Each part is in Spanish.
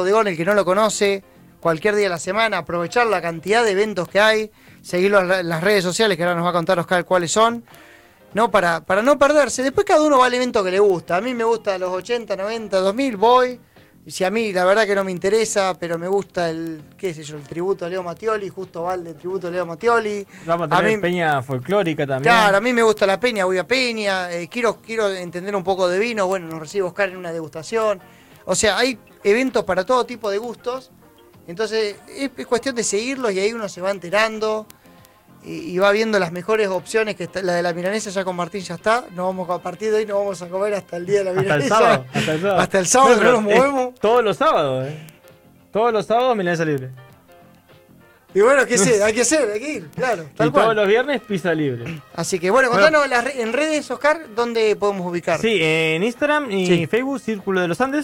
Bodegón, el que no lo conoce, cualquier día de la semana, aprovechar la cantidad de eventos que hay, seguirlo en las redes sociales, que ahora nos va a contar Oscar cuáles son, ¿no? Para no perderse. Después cada uno va al evento que le gusta. A mí me gusta los 80, 90, 2000, voy. Y si a mí la verdad que no me interesa, pero me gusta el tributo a Leo Mattioli, justo va el de tributo a Leo Mattioli. Vamos a tener peña folclórica también. Claro, a mí me gusta la peña, voy a peña. Quiero entender un poco de vino, bueno, nos recibe Oscar en una degustación. O sea, hay eventos para todo tipo de gustos. Entonces es cuestión de seguirlos y ahí uno se va enterando y va viendo las mejores opciones. Que está, la de la milanesa ya con Martín ya está. A partir de hoy nos vamos a comer hasta el día de la milanesa. Hasta el sábado no nos movemos. Todos los sábados, Todos los sábados milanesa libre. Y bueno, ¿qué sé? Hay que ir, claro. Y todos los viernes pizza libre. Así que bueno, contanos en redes, Oscar, ¿dónde podemos ubicar? Sí, en Instagram y Facebook, Círculo de los Andes.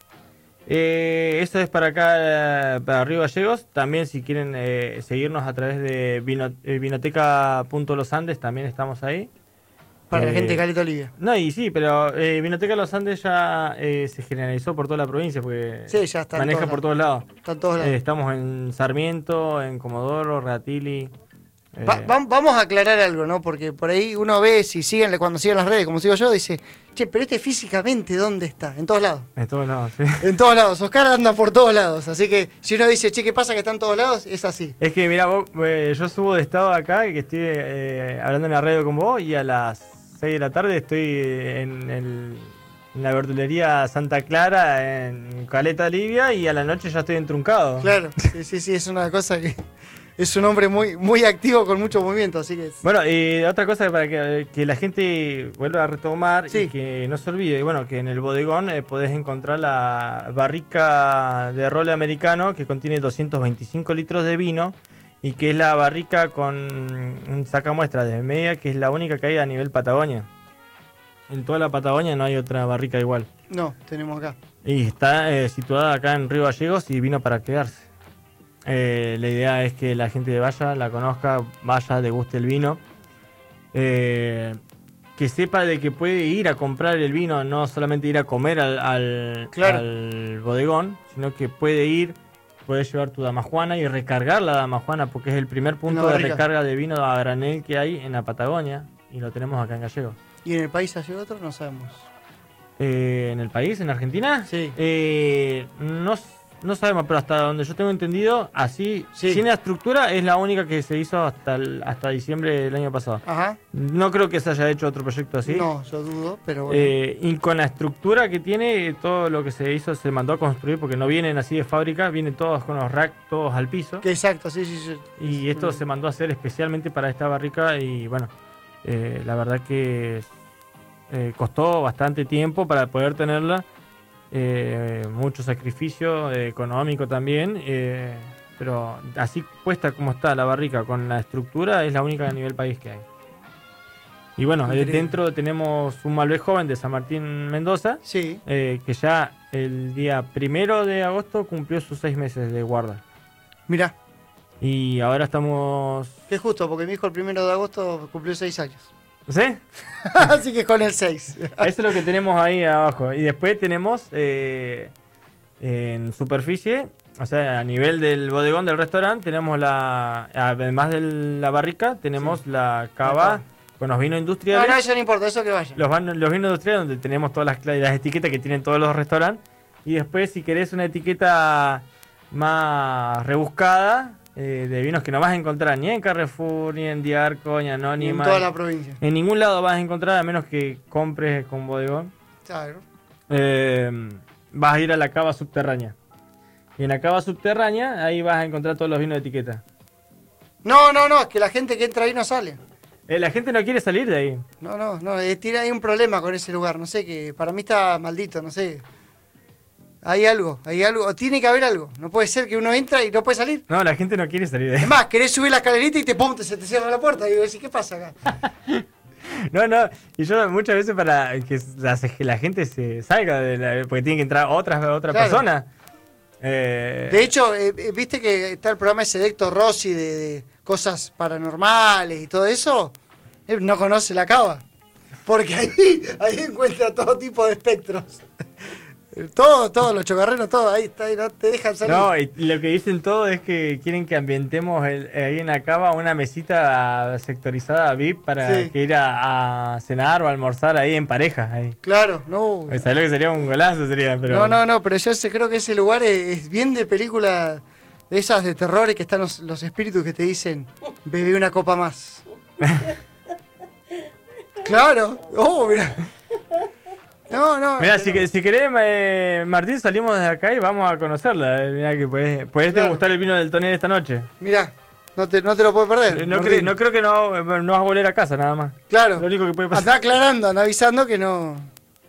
Esto es para acá, para Río Gallegos. También si quieren seguirnos a través de Vinoteca.los Andes, también estamos ahí. Para la gente de Caleta Olivia. No, y sí, pero Vinoteca Los Andes ya se generalizó por toda la provincia, porque sí, ya está maneja por todos lados. Están todos lados. Estamos en Sarmiento, en Comodoro, Reatili. Vamos a aclarar algo, ¿no? Porque por ahí uno ve, cuando siguen las redes, como sigo yo, dice, che, pero físicamente, ¿dónde está? En todos lados. En todos lados, sí. En todos lados. Oscar anda por todos lados. Así que si uno dice, che, ¿qué pasa que está en todos lados? Es así. Es que, mira, yo subo de estado acá, que estoy hablando en la radio con vos, y a las 6 de la tarde estoy en la verdulería Santa Clara, en Caleta Olivia, y a la noche ya estoy entruncado. Claro, sí, es una cosa que... Es un hombre muy, muy activo con mucho movimiento, así que... Bueno, y otra cosa para que la gente vuelva a retomar y que no se olvide, bueno, que en el bodegón podés encontrar la barrica de roble americano que contiene 225 litros de vino y que es la barrica con un sacamuestra de media, que es la única que hay a nivel Patagonia. En toda la Patagonia no hay otra barrica igual. No, tenemos acá. Y está situada acá en Río Gallegos y vino para quedarse. La idea es que la gente vaya, la conozca, vaya, deguste el vino, que sepa de que puede ir a comprar el vino, no solamente ir a comer al bodegón, sino que puedes llevar tu damajuana y recargar la damajuana, porque es el primer punto de recarga de vino a granel que hay en la Patagonia, y lo tenemos acá en Gallegos. ¿Y en el país hay otro? No sabemos. ¿En el país? ¿En Argentina? Sí. No sabemos, pero hasta donde yo tengo entendido, así, sin la estructura, es la única que se hizo hasta diciembre del año pasado. Ajá. No creo que se haya hecho otro proyecto así. No, yo dudo, pero bueno. Y con la estructura que tiene, todo lo que se hizo se mandó a construir, porque no vienen así de fábrica, vienen todos con los racks, todos al piso. Exacto, sí. Y esto se mandó a hacer especialmente para esta barrica y bueno, la verdad que costó bastante tiempo para poder tenerla. Mucho sacrificio económico también, pero así puesta como está la barrica con la estructura es la única a nivel país que hay. Y bueno, dentro tenemos un Malbec joven de San Martín Mendoza, que ya el día 1 de agosto cumplió sus 6 meses de guarda. Mirá. Y ahora estamos... Qué justo, porque mi hijo el 1 de agosto cumplió 6 años. ¿Sí? Así que con el 6. Eso es lo que tenemos ahí abajo. Y después tenemos en superficie, o sea, a nivel del bodegón del restaurante, tenemos además de la barrica, tenemos la cava con los vinos industriales. No, eso no importa, eso que vaya. Los vinos industriales, donde tenemos todas las etiquetas que tienen todos los restaurantes. Y después, si querés una etiqueta más rebuscada, de vinos que no vas a encontrar ni en Carrefour, ni en Diarco, ni en Anónima. En toda la provincia. En ningún lado vas a encontrar, a menos que compres con bodegón. Claro. Vas a ir a la cava subterránea. Y en la cava subterránea, ahí vas a encontrar todos los vinos de etiqueta. No, es que la gente que entra ahí no sale. La gente no quiere salir de ahí. No, hay un problema con ese lugar, no sé, que para mí está maldito, no sé. Hay algo, tiene que haber algo. No puede ser que uno entra y no puede salir. No, la gente no quiere salir de ahí. Es más, querés subir la escalerita y se te cierra la puerta. Y decís, ¿qué pasa acá? No, y yo muchas veces para que la gente se salga, porque tiene que entrar otra persona. De hecho, viste que está el programa ese de Héctor Rossi de cosas paranormales y todo eso. Él no conoce la cava. Porque ahí encuentra todo tipo de espectros. Todos los chocarreros, todos, ahí no te dejan salir. No, y lo que dicen todos es que quieren que ambientemos ahí en la cava una mesita sectorizada VIP para Sí. que ir a cenar o almorzar ahí en pareja. Ahí. Claro, no. ¿Sabés lo que sería un golazo? Sería, pero... No, pero creo que ese lugar es bien de película de esas de terror y que están los espíritus que te dicen, bebé una copa más. Claro, mira. No. Mirá, si querés, Martín, salimos desde acá y vamos a conocerla. Mirá que podés Claro. degustar el vino del Tonel esta noche. Mirá, no te lo puedes perder. No creo que no vas a volver a casa nada más. Claro. Lo único que puede pasar. Anda aclarando, anda avisando que no.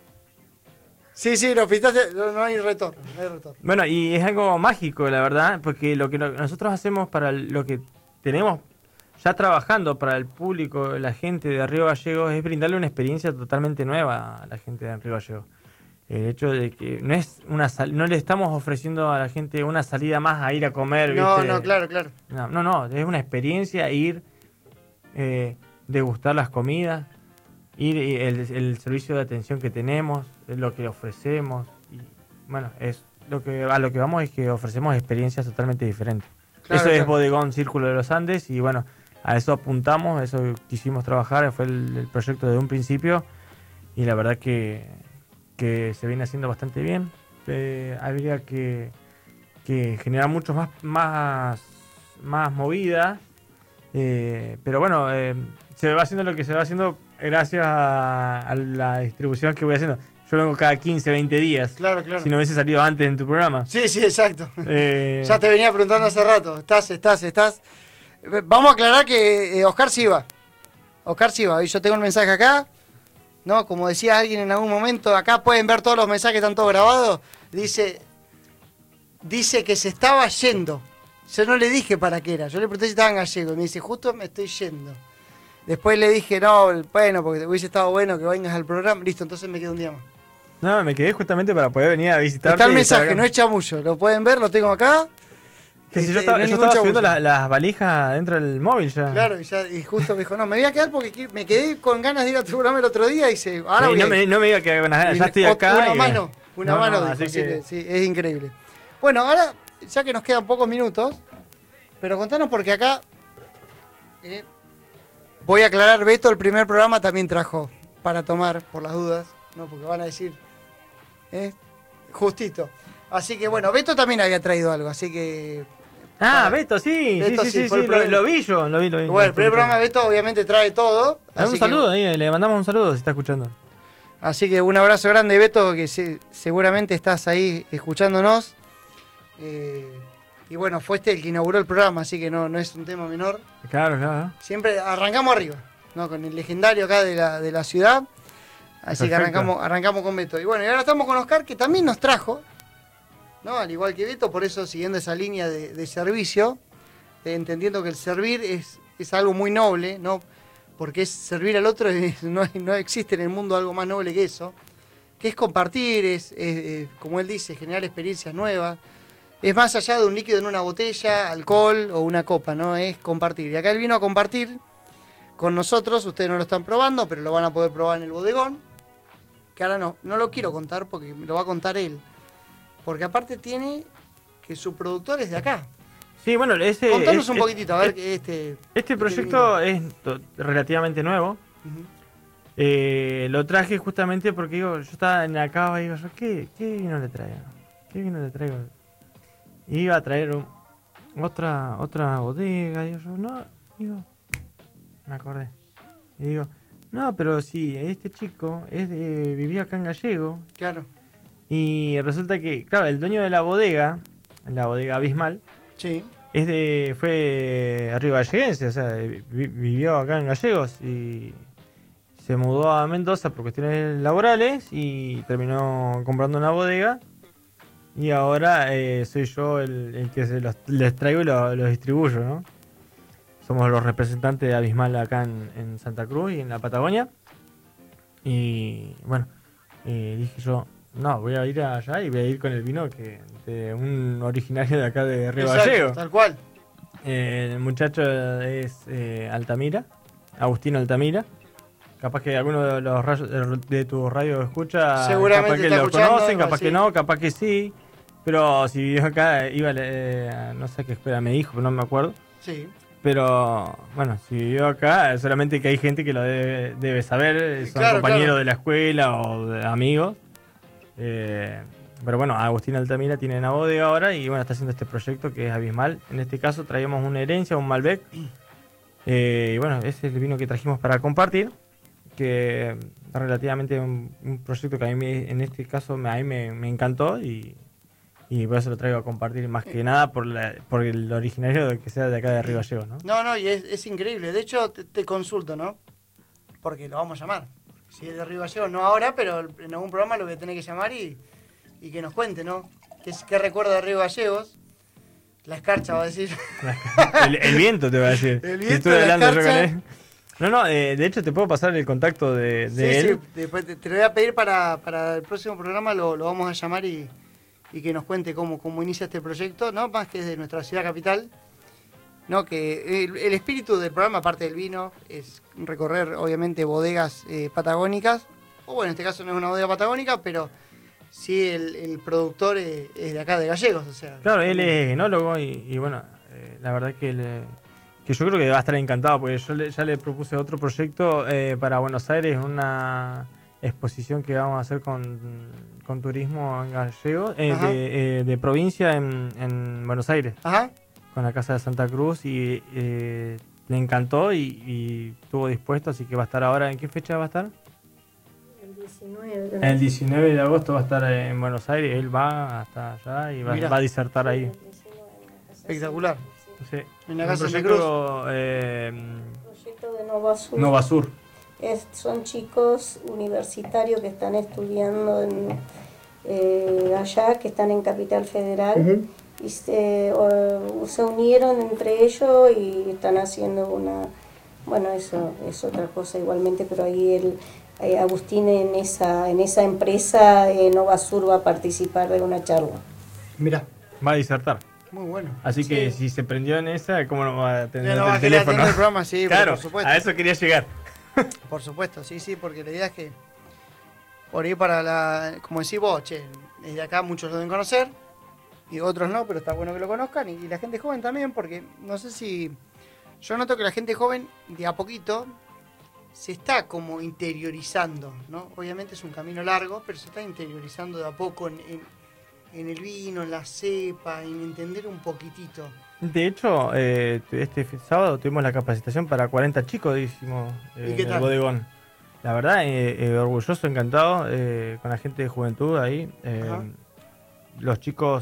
Sí, lo pintaste, no hay retorno, Bueno, y es algo mágico, la verdad, porque lo que nosotros hacemos para lo que tenemos ya trabajando para el público, la gente de Río Gallegos, es brindarle una experiencia totalmente nueva a la gente de Río Gallegos. El hecho de que no le estamos ofreciendo a la gente una salida más a ir a comer, ¿viste? No, claro. No, es una experiencia ir, degustar las comidas, ir el servicio de atención que tenemos, es lo que ofrecemos. Y bueno, a lo que vamos es que ofrecemos experiencias totalmente diferentes. Claro, Eso es claro. Bodegón Círculo de los Andes y bueno, a eso apuntamos, a eso quisimos trabajar, fue el proyecto de un principio y la verdad que se viene haciendo bastante bien. Habría que generar mucho más movidas, pero bueno, se va haciendo lo que se va haciendo gracias a la distribución que voy haciendo. Yo vengo cada 15, 20 días. Claro. Si no hubiese salido antes en tu programa. Sí, exacto. Eh, Ya te venía preguntando hace rato. ¿Estás? Vamos a aclarar que Oscar sí va. Y yo tengo el mensaje acá. ¿No? Como decía alguien en algún momento, acá pueden ver todos los mensajes, están todos grabados. Dice que se estaba yendo. Yo no le dije para qué era. Yo le pregunté si estaba en Gallego. Y me dice, justo me estoy yendo. Después le dije, no, bueno, porque hubiese estado bueno que vengas al programa. Listo, entonces me quedo un día más. No, me quedé justamente para poder venir a visitarte. Está el y mensaje, estar acá. no es chamullo. Lo pueden ver, lo tengo acá. Que si yo No estaba, hay yo ningún estaba subiendo chamullo. las valijas dentro del móvil ya. Claro, y justo me dijo, no, me voy a quedar porque me quedé con ganas de ir a tu programa el otro día y dice, ahora Sí, voy a ir. no me diga que ya estoy acá. Una y- mano, No, dijo, así sí, que- sí, es increíble. Bueno, ahora, ya que nos quedan pocos minutos, pero contanos porque acá, voy a aclarar, Beto, el primer programa también trajo para tomar, por las dudas, ¿no? Porque van a decir, justito. Así que bueno, Beto también había traído algo, así que... Beto, sí, Beto sí, sí, sí, fue el sí, primer- lo vi yo, lo vi. Bueno, el primer programa de Beto obviamente trae todo. Dale un así saludo ahí, le mandamos un saludo si está escuchando. Así que un abrazo grande, Beto, que seguramente estás ahí escuchándonos. Y bueno, fue el que inauguró el programa, así que no es un tema menor. Claro. Siempre arrancamos arriba, ¿no? Con el legendario acá de la ciudad. Así Perfecto. que arrancamos con Beto. Y bueno, y ahora estamos con Oscar, que también nos trajo, ¿no? Al igual que Beto, por eso siguiendo esa línea de servicio, entendiendo que el servir es algo muy noble, ¿no? Porque es servir al otro, no existe en el mundo algo más noble que eso, que es compartir, es como él dice, generar experiencias nuevas, es más allá de un líquido en una botella, alcohol o una copa, ¿no? Es compartir. Y acá él vino a compartir con nosotros, ustedes no lo están probando, pero lo van a poder probar en el bodegón, que ahora no lo quiero contar porque me lo va a contar él, porque aparte tiene que su productor es de acá. Sí, bueno, Contanos un poquitito, a ver, Este proyecto es relativamente nuevo. Ujú. Lo traje justamente porque yo estaba en la cava y digo, ¿qué vino le traigo? ¿Qué vino le traigo? Y iba a traer otra bodega, y me acordé. Y digo, no, pero sí, este chico vivía acá en Gallego, Claro, y resulta que, claro, el dueño de la bodega Abismal, sí. fue arriba galleguense, o sea, vivió acá en Gallegos y se mudó a Mendoza por cuestiones laborales y terminó comprando una bodega y ahora soy yo el que les traigo y los distribuyo, ¿no? Somos los representantes de Abismal acá en Santa Cruz y en la Patagonia y bueno, dije yo, no, voy a ir allá y voy a ir con el vino de un originario de acá de Río Exacto, Gallegos. tal cual. El muchacho es Altamira, Agustín Altamira. capaz que alguno de los de tu radio escucha, Seguramente capaz que está lo escuchando, conocen, capaz sí. que no, capaz que sí. Pero si vivió acá, iba, no sé qué escuela me dijo, no me acuerdo. Sí. Pero bueno, si vivió acá, solamente que hay gente que lo debe saber, son Claro, compañeros claro. de la escuela o de amigos. Pero bueno, Agustín Altamira tiene una bodega ahora y bueno, está haciendo este proyecto que es abismal. En este caso traíamos una herencia, un Malbec. Y bueno, ese es el vino que trajimos para compartir, que es relativamente un proyecto que a mí en este caso a mí me encantó y por eso lo traigo a compartir más que nada por el originario de que sea de acá de Río Gallegos, ¿no? No, y es increíble. De hecho, te consulto, ¿no? Porque lo vamos a llamar. Si es de Río Gallegos, no ahora, pero en algún programa lo voy a tener que llamar y que nos cuente, ¿no? ¿Qué recuerda de Río Gallegos? La escarcha, va a decir. El viento te va a decir. El Si viento, estuve la hablando yo con escarcha. él. No, de hecho te puedo pasar el contacto de él. Sí, después te lo voy a pedir para el próximo programa, lo vamos a llamar y que nos cuente cómo inicia este proyecto, ¿no? Más que es de nuestra ciudad capital, ¿no? Que el espíritu del programa, aparte del vino, es recorrer, obviamente, bodegas patagónicas, o bueno, en este caso no es una bodega patagónica, pero sí el productor es de acá, de Gallegos, o sea. Claro, él es enólogo y bueno, la verdad que yo creo que va a estar encantado, porque ya le propuse otro proyecto para Buenos Aires, una exposición que vamos a hacer con turismo en gallego, de provincia en Buenos Aires, Ajá. con la Casa de Santa Cruz, y le encantó y estuvo dispuesto, así que va a estar ahora. ¿En qué fecha va a estar? El 19 de agosto va a estar en Buenos Aires, él va hasta allá y va a disertar ahí. Espectacular. Sí. En la Un Casa de proyecto, Proyecto de Novasur. Novasur. Son chicos universitarios que están estudiando allá, que están en Capital Federal, y se unieron entre ellos y están haciendo bueno, eso es otra cosa igualmente, pero ahí Agustín en esa empresa Novasur va a participar de una charla. Mirá. Va a disertar. Muy bueno. Así que Sí. si se prendió en esa, ¿cómo no va a tener Ya no va el a querer teléfono? atender el programa, sí, Claro, por supuesto. a eso quería llegar. Por supuesto, sí, porque la idea es que por ahí como decís vos, desde acá muchos lo deben conocer y otros no, pero está bueno que lo conozcan y la gente joven también, porque no sé si... Yo noto que la gente joven de a poquito se está como interiorizando, ¿no? Obviamente es un camino largo, pero se está interiorizando de a poco en el vino, en la cepa, en entender un poquitito. De hecho, este sábado tuvimos la capacitación para 40 chicos, hicimos ¿Y en qué el tal? bodegón. La verdad, orgulloso, encantado con la gente de juventud ahí. Los chicos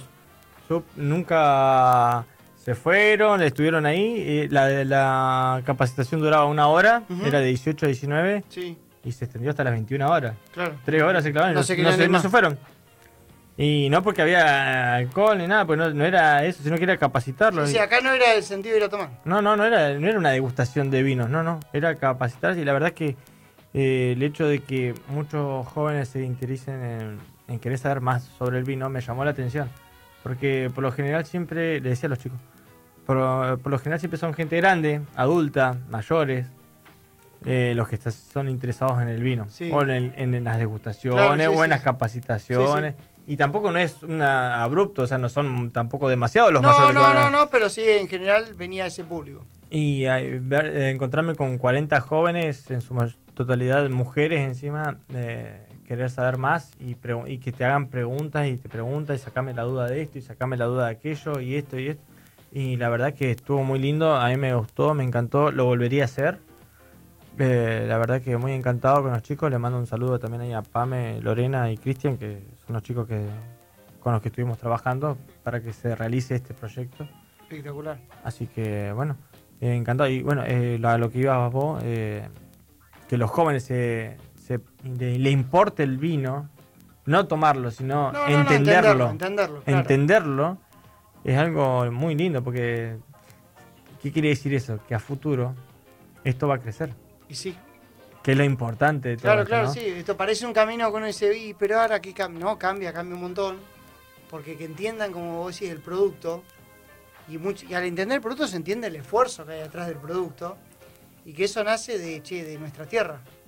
nunca se fueron, estuvieron ahí. La capacitación duraba 1 hora, era de 18 a 19 Sí, y se extendió hasta las 21 horas. claro. 3 horas se clavaron, No se querían ir no más. se fueron. Y no porque había alcohol ni nada, pues no era eso, sino que era capacitarlos. Sí, acá no era el sentido de ir a tomar. No era una degustación de vinos, no, era capacitarse. Y la verdad es que el hecho de que muchos jóvenes se interesen en querer saber más sobre el vino me llamó la atención. Porque por lo general siempre, le decía a los chicos, por lo general siempre son gente grande, adulta, mayores, los que son interesados en el vino, Sí. o en las degustaciones, Claro, sí, o en las sí. capacitaciones. Sí, Y tampoco no es una abrupto, o sea, no son tampoco demasiados los mayores. No, pero sí, en general venía ese público. Y encontrarme con 40 jóvenes, en su totalidad mujeres encima, querer saber más y que te hagan preguntas y te preguntan y sacame la duda de esto y sacame la duda de aquello y esto y esto. Y la verdad que estuvo muy lindo, a mí me gustó, me encantó, lo volvería a hacer. La verdad que muy encantado con los chicos, le mando un saludo también ahí a Pame, Lorena y Cristian, que son los chicos con los que estuvimos trabajando para que se realice este proyecto. Espectacular. Así que bueno, encantado. Y bueno, lo que ibas vos, que los jóvenes le importe el vino, no tomarlo, sino entenderlo. Entenderlo, claro. Entenderlo es algo muy lindo, porque ¿qué quiere decir eso? Que a futuro esto va a crecer. Y sí. Que es lo importante de todo Claro, esto, claro, ¿no? sí. Esto parece un camino que uno dice, pero ahora que no, cambia un montón. Porque que entiendan, como vos decís, el producto. Y al entender el producto se entiende el esfuerzo que hay detrás del producto. Y que eso nace de nuestra tierra.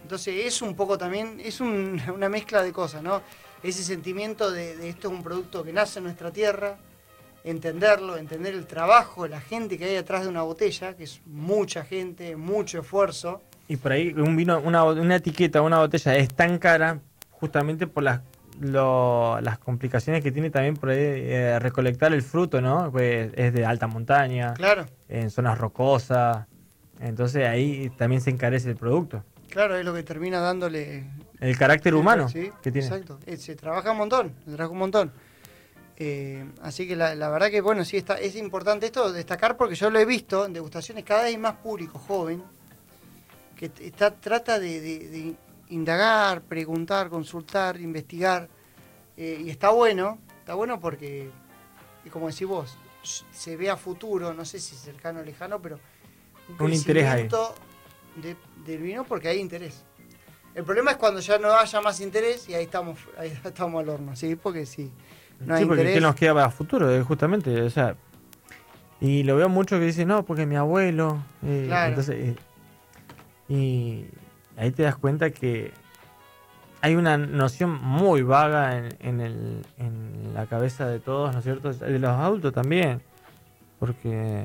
Entonces es un poco también, es una mezcla de cosas, ¿no? Ese sentimiento de esto es un producto que nace en nuestra tierra, entenderlo, entender el trabajo, la gente que hay detrás de una botella, que es mucha gente, mucho esfuerzo. Y por ahí un vino, una etiqueta, una botella es tan cara justamente por las complicaciones que tiene también por ahí recolectar el fruto, ¿no? Pues es de alta montaña, Claro, en zonas rocosas, entonces ahí también se encarece el producto. claro, es lo que termina dándole... El carácter humano Sí, que tiene. exacto. Se trabaja un montón, se trabaja un montón. Así que la verdad que, bueno, sí, es importante esto destacar porque yo lo he visto en degustaciones cada vez más público, joven, que trata de indagar, preguntar, consultar, investigar. Y está bueno porque, como decís vos, se ve a futuro, no sé si cercano o lejano, pero Un interés ahí. del vino porque hay interés. El problema es cuando ya no haya más interés y ahí estamos al horno, ¿sí? Porque sí, no hay Sí, porque interés. ¿qué nos queda para el futuro? Justamente, o sea, y lo veo mucho que dicen, no, porque mi abuelo, Claro. entonces, y ahí te das cuenta que hay una noción muy vaga en la cabeza de todos, ¿no es cierto? De los adultos también, porque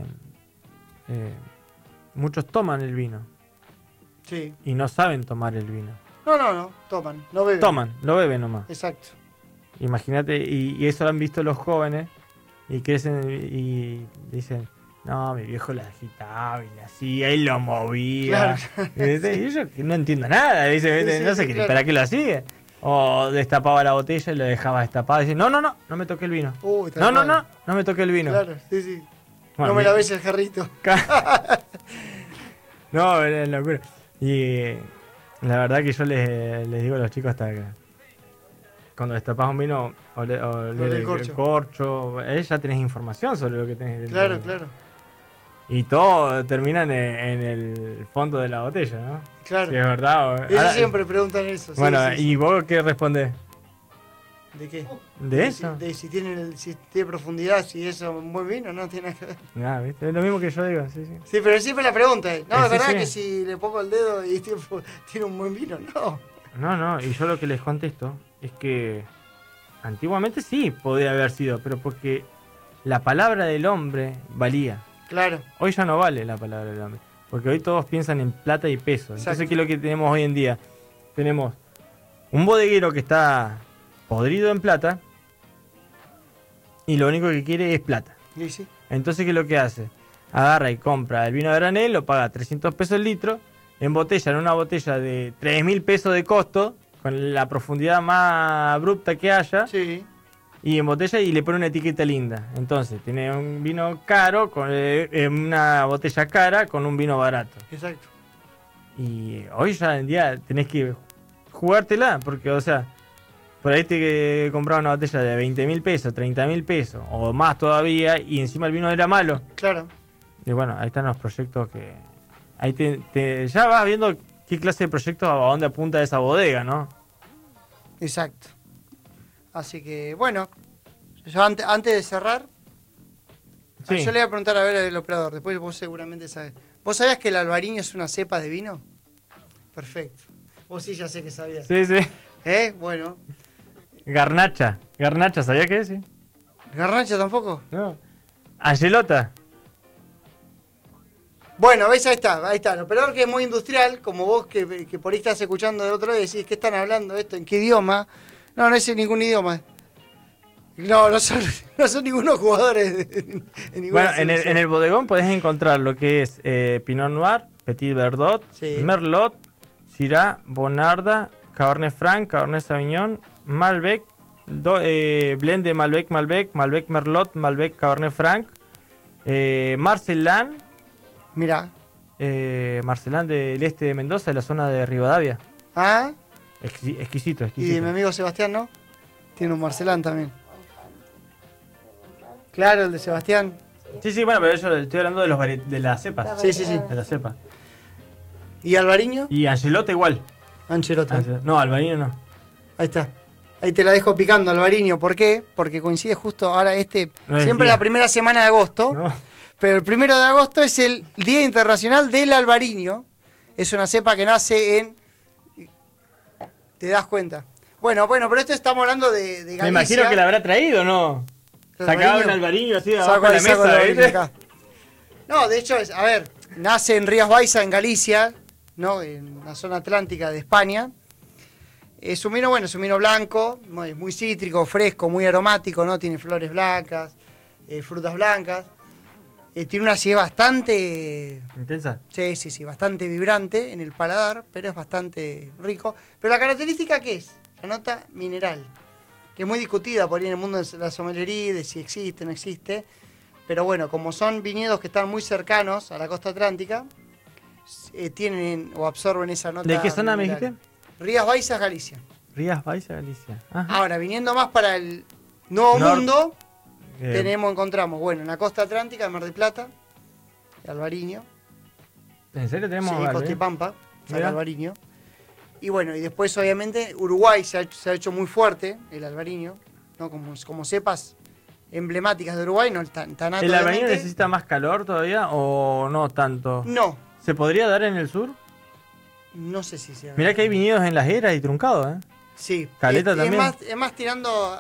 muchos toman el vino Sí. y no saben tomar el vino. No, toman, no beben. Toman, lo beben nomás. Exacto. Imagínate, y eso lo han visto los jóvenes y crecen y dicen, no, mi viejo la agitaba y la hacía y lo movía. Claro. Y yo no entiendo nada, dice, Sí, no sé sí, qué, claro. ¿para qué lo hacía? O destapaba la botella y lo dejaba destapada y dice, no me toque el vino. Uy, tal No cual. me toque el vino. Claro, sí. Bueno, no me la ves el jarrito. No, es locura. Y la verdad que yo les digo a los chicos hasta que cuando destapas un vino, oler el el corcho. corcho, ya tenés información sobre lo que tenés dentro. Claro. Y todo termina en el fondo de la botella, ¿no? Claro. Si es verdad. Ellos Ahora, siempre preguntan eso. sí, bueno, sí. ¿y vos qué respondés? ¿De qué? ¿De eso? Si tiene profundidad, si eso es un buen vino, no tiene nada que ver. Ah, ¿viste? Es lo mismo que yo digo, sí. Sí, pero siempre la pregunta es, no, es Sí, verdad sí. que si le pongo el dedo y tiene un buen vino, no. No, y yo lo que les contesto es que antiguamente sí podía haber sido, pero porque la palabra del hombre valía. Claro, Hoy ya no vale la palabra del hombre, porque hoy todos piensan en plata y peso. Exacto. Entonces, ¿qué es lo que tenemos hoy en día? Tenemos un bodeguero que está podrido en plata y lo único que quiere es plata. y sí. Entonces, ¿qué es lo que hace? Agarra y compra el vino de granel, lo paga 300 pesos el litro, embotella en una botella de 3.000 pesos de costo, con la profundidad más abrupta que haya, Sí, y embotella y le pone una etiqueta linda. Entonces, tiene un vino caro, con una botella cara, con un vino barato. exacto. Y hoy ya en día tenés que jugártela, porque, o sea, por ahí te compraba una botella de 20.000 pesos, 30.000 pesos, o más todavía, y encima el vino era malo. Claro, Y bueno, ahí están los proyectos que... Ahí ya vas viendo qué clase de proyectos a dónde apunta esa bodega, ¿no? exacto. Así que, bueno, yo antes de cerrar, Sí. yo le voy a preguntar a ver al operador, después vos seguramente sabés. ¿Vos sabías que el albariño es una cepa de vino? Perfecto. Vos sí, ya sé que sabías. Sí. Bueno. Garnacha, ¿sabía qué es? Sí. ¿Garnacha tampoco? No. Angelota. Bueno, ves, ahí está. El operador que es muy industrial, como vos que por ahí estás escuchando de otro y decís, ¿qué están hablando esto? ¿En qué idioma? No es en ningún idioma. No son ningunos jugadores en ninguna Bueno, en selección. el bodegón podés encontrar lo que es Pinot Noir, Petit Verdot, Sí. Merlot, Syrah, Bonarda, Cabernet Franc, Cabernet Sauvignon, Malbec, blend de Malbec, Malbec Merlot, Malbec Cabernet Franc, Marcelán, Mirá. Marcelán del este de Mendoza, de la zona de Rivadavia. Ah, Exquisito. y de mi amigo Sebastián, ¿no? Tiene un Marcelán también. Claro, el de Sebastián. Sí, bueno, pero yo estoy hablando de las cepas. Sí. De la cepa. ¿Y Alvariño? Y Angelota igual. Ancherota. No, Alvarino no. Ahí está. Ahí te la dejo picando, Alvariño. ¿Por qué? Porque coincide justo ahora No es siempre día. la primera semana de agosto. No. Pero el 1 de agosto es el Día Internacional del Albariño. Es una cepa que nace en Te das cuenta. Bueno, pero esto estamos hablando de Galicia. Me imagino que la habrá traído, ¿no? Sacaba un albariño así de abajo de la mesa, ¿viste? No, de hecho, a ver, nace en Rías Baixas, en Galicia, ¿no? En la zona atlántica de España. Es un vino, es un vino blanco, muy cítrico, fresco, muy aromático, ¿no? Tiene flores blancas, frutas blancas. Tiene una acidez bastante... ¿Intensa? Sí, bastante vibrante en el paladar, pero es bastante rico. Pero la característica, ¿qué es? La nota mineral, que es muy discutida por ahí en el mundo de la sommelería, de si existe o no existe. Pero bueno, como son viñedos que están muy cercanos a la costa atlántica, tienen o absorben esa nota. ¿De qué zona mineral. me dijiste? Rías Baixas, Galicia. Rías Baixas, Galicia. Ajá. Ahora, viniendo más para el Nuevo Mundo, encontramos, en la costa atlántica, Mar del Plata, Albariño. ¿En serio tenemos Costa y Pampa, Albariño. Y y después obviamente Uruguay se ha hecho muy fuerte, el albariño, ¿no? Como cepas emblemáticas de Uruguay, no tan ¿El albariño necesita más calor todavía o no tanto? No. ¿Se podría dar en el sur? No sé si se... Mirá que hay viñedos en Las Heras y Truncado, ¿eh? Sí. Caleta también. Es más tirando...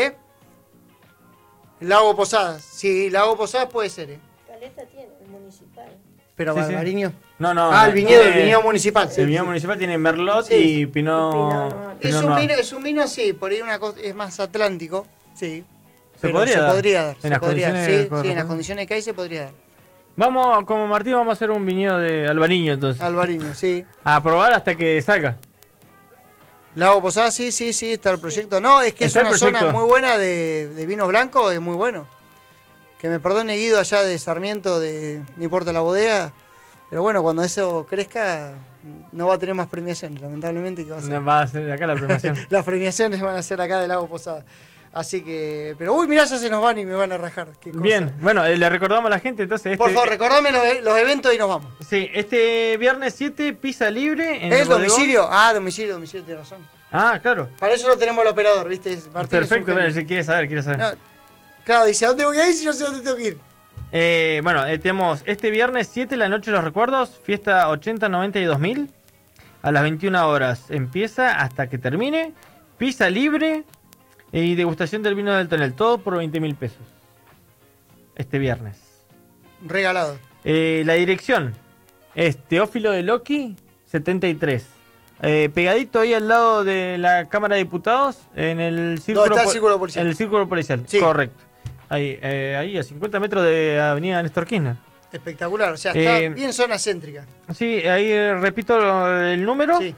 Lago Posadas. Sí, Lago Posadas puede ser, Caleta tiene, el municipal. Pero Sí, albariño... No. El viñedo municipal. El viñedo municipal tiene Merlot y Pinot. Es un vino, sí, por ahí es más atlántico, sí. Se podría dar. En las condiciones que hay se podría dar. Vamos, como Martín, vamos a hacer un viñedo de albariño entonces. Albariño, sí. A probar hasta que salga. Lago Posada, sí, está el proyecto. No, es que es una zona muy buena de vino blanco, es muy bueno. Que me perdone Guido allá de Sarmiento, no importa la bodega. Pero cuando eso crezca, no va a tener más premiaciones, lamentablemente. Va a ser acá la premiación. Las premiaciones van a ser acá de Lago Posada. Así que, pero mirá, ya se nos van y me van a rajar. Qué cosa. Bien, le recordamos a la gente entonces. Por favor, recordame los eventos y nos vamos. Sí, este viernes 7, pizza libre. En ¿Es domicilio? domicilio, tienes razón. Claro. Para eso lo tenemos el operador, ¿viste? Martín. Perfecto, si quiere saber. No, claro, dice, ¿a dónde voy a ir si yo sé dónde tengo que ir? Tenemos este viernes 7, la noche de los recuerdos, fiesta 80, 90 y 2000. A las 21 horas empieza hasta que termine. Pizza libre. Y degustación del vino del tonel, todo por 20.000 pesos. Este viernes. Regalado. La dirección es Teófilo de Loki, 73. Pegadito ahí al lado de la Cámara de Diputados, en el círculo, ¿Dónde está el círculo policial? En el círculo policial, sí. Correcto. Ahí a 50 metros de Avenida Néstor Kirchner. Espectacular, o sea, está bien zona céntrica. Sí, ahí repito el número. Sí.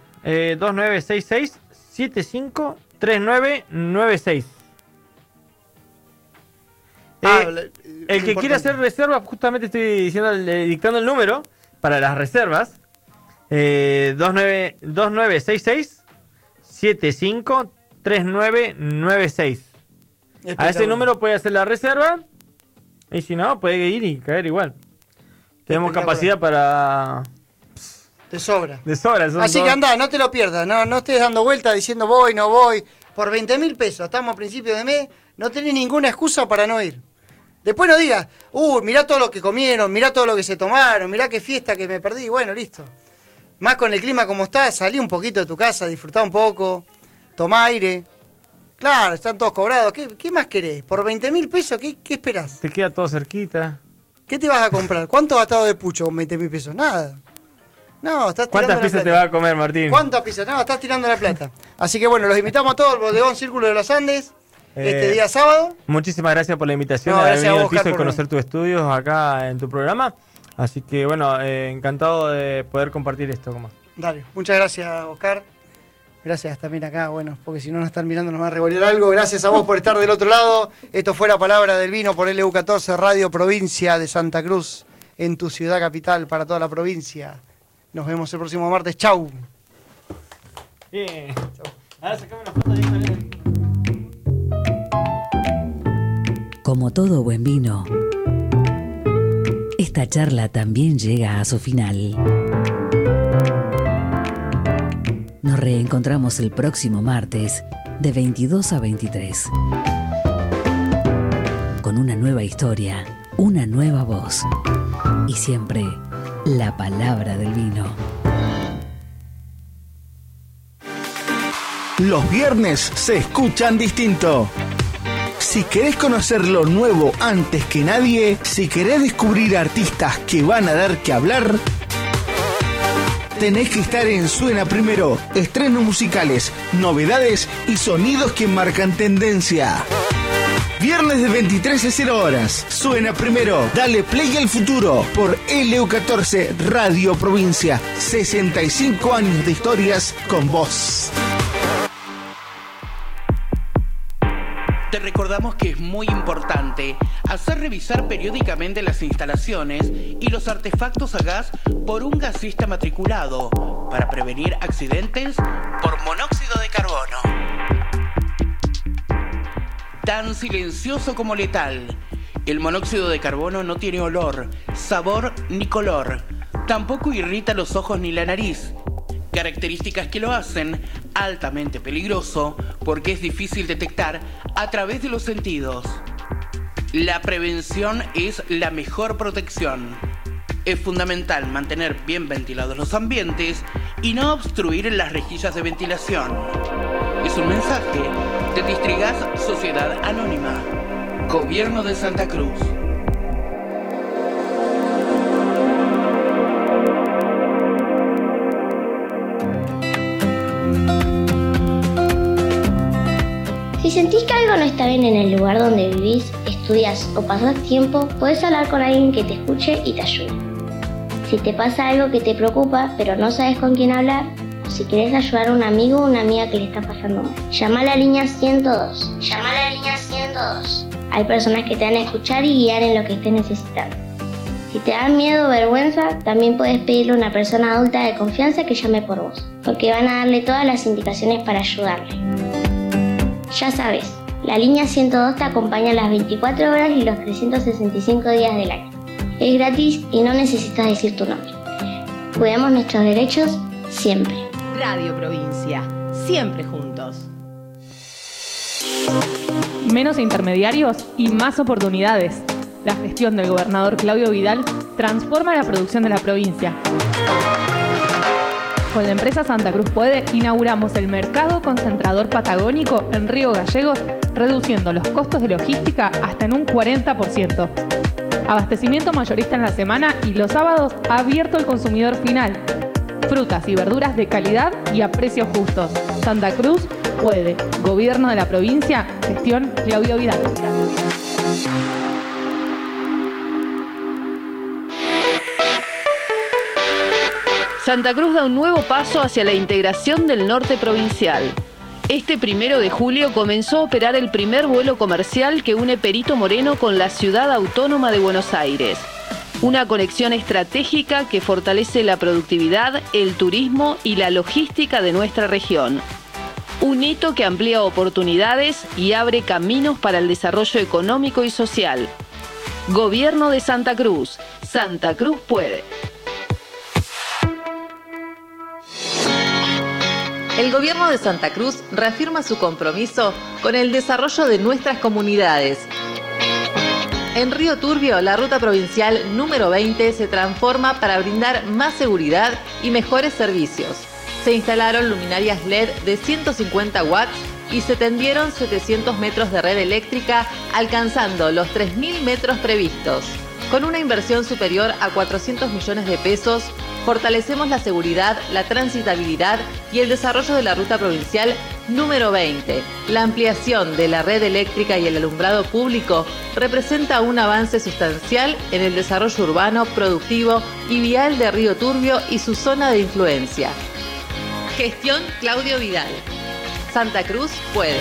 2966-753996. El que quiera hacer reserva, justamente estoy dictando el número para las reservas. 2966-753996. A ese número puede hacer la reserva. Y si no, puede ir y caer igual. Tenemos capacidad para... De sobra. Así que andá, no te lo pierdas. No estés dando vueltas diciendo voy, no voy. Por 20.000 pesos, estamos a principio de mes, no tenés ninguna excusa para no ir. Después no digas, mirá todo lo que comieron, mirá todo lo que se tomaron, mirá qué fiesta que me perdí. Bueno, listo. Más con el clima como está, salí un poquito de tu casa, disfrutá un poco, tomá aire. Claro, están todos cobrados. ¿Qué más querés? ¿Por 20.000 pesos? ¿Qué esperás? Te queda todo cerquita. ¿Qué te vas a comprar? ¿Cuánto gastado de pucho con 20.000 pesos? Nada. No, estás tirando ¿Cuántas pizzas te vas a comer, Martín? ¿Cuántas pizzas? No, estás tirando la plata. Así que los invitamos a todos al Bodegón Círculo de los Andes este día sábado. Muchísimas gracias por la invitación de haber venido al piso y conocer tus estudios acá en tu programa. Así que encantado de poder compartir esto con más. Dale, muchas gracias, Oscar. Gracias también acá, porque si no nos están mirando nos van a revolver algo. Gracias a vos por estar del otro lado. Esto fue La Palabra del Vino por LU14, Radio Provincia de Santa Cruz, en tu ciudad capital, para toda la provincia. Nos vemos el próximo martes. Chau. Bien. Ahora sacame una foto de... Como todo buen vino, esta charla también llega a su final. Nos reencontramos el próximo martes de 22 a 23. Con una nueva historia, una nueva voz y siempre la palabra del vino. Los viernes se escuchan distinto. Si querés conocer lo nuevo antes que nadie, si querés descubrir artistas que van a dar que hablar, tenés que estar en Suena Primero. Estrenos musicales, novedades y sonidos que marcan tendencia. Viernes de 23 a 0 horas. Suena Primero. Dale play al futuro por LU14 Radio Provincia. 65 años de historias con vos. Te recordamos que es muy importante hacer revisar periódicamente las instalaciones y los artefactos a gas por un gasista matriculado para prevenir accidentes por monóxido de carbono. Tan silencioso como letal, el monóxido de carbono no tiene olor, sabor ni color. Tampoco irrita los ojos ni la nariz. Características que lo hacen altamente peligroso porque es difícil detectar a través de los sentidos. La prevención es la mejor protección. Es fundamental mantener bien ventilados los ambientes y no obstruir las rejillas de ventilación. Es un mensaje de Distrigas Sociedad Anónima, Gobierno de Santa Cruz. Si sentís que algo no está bien en el lugar donde vivís, estudias o pasás tiempo, podés hablar con alguien que te escuche y te ayude. Si te pasa algo que te preocupa, pero no sabes con quién hablar, o si querés ayudar a un amigo o una amiga que le está pasando mal, llama a la línea 102. Llama a la línea 102. Hay personas que te van a escuchar y guiar en lo que estés necesitando. Si te da miedo o vergüenza, también puedes pedirle a una persona adulta de confianza que llame por vos, porque van a darle todas las indicaciones para ayudarle. Ya sabes, la línea 102 te acompaña las 24 horas y los 365 días del año. Es gratis y no necesitas decir tu nombre. Cuidamos nuestros derechos siempre. Radio Provincia, siempre juntos. Menos intermediarios y más oportunidades. La gestión del gobernador Claudio Vidal transforma la producción de la provincia. Con la empresa Santa Cruz Puede, inauguramos el mercado concentrador patagónico en Río Gallegos, reduciendo los costos de logística hasta en un 40%. Abastecimiento mayorista en la semana y los sábados abierto al consumidor final. Frutas y verduras de calidad y a precios justos. Santa Cruz Puede. Gobierno de la provincia. Gestión Claudio Vidal. Santa Cruz da un nuevo paso hacia la integración del norte provincial. Este 1 de julio comenzó a operar el primer vuelo comercial que une Perito Moreno con la ciudad autónoma de Buenos Aires. Una conexión estratégica que fortalece la productividad, el turismo y la logística de nuestra región. Un hito que amplía oportunidades y abre caminos para el desarrollo económico y social. Gobierno de Santa Cruz. Santa Cruz Puede. El Gobierno de Santa Cruz reafirma su compromiso con el desarrollo de nuestras comunidades. En Río Turbio, la ruta provincial número 20 se transforma para brindar más seguridad y mejores servicios. Se instalaron luminarias LED de 150 watts y se tendieron 700 metros de red eléctrica, alcanzando los 3.000 metros previstos. Con una inversión superior a 400 millones de pesos, fortalecemos la seguridad, la transitabilidad y el desarrollo de la ruta provincial número 20. La ampliación de la red eléctrica y el alumbrado público representa un avance sustancial en el desarrollo urbano, productivo y vial de Río Turbio y su zona de influencia. Gestión Claudio Vidal. Santa Cruz Puede.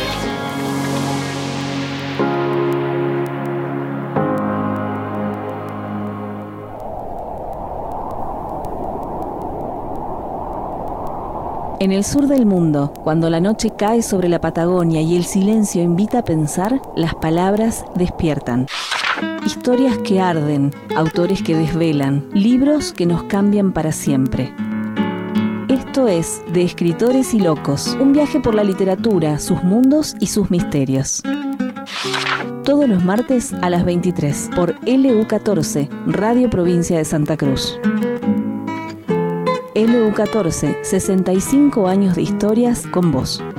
En el sur del mundo, cuando la noche cae sobre la Patagonia y el silencio invita a pensar, las palabras despiertan. Historias que arden, autores que desvelan, libros que nos cambian para siempre. Esto es De Escritores y Locos, un viaje por la literatura, sus mundos y sus misterios. Todos los martes a las 23 por LU14, Radio Provincia de Santa Cruz. LU14, 65 años de historias con vos.